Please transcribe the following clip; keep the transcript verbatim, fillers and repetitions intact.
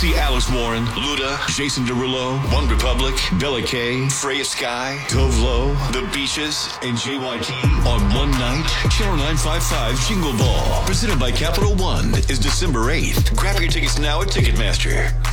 see Alice Warren, Luda, Jason Derulo, One Republic, Bella K, Freya Sky, Tove Lo, The Beaches, and J Y T on one night. Channel nine fifty-five Jingle Ball, presented by Capital One, is December eighth. Grab your tickets now at Ticketmaster.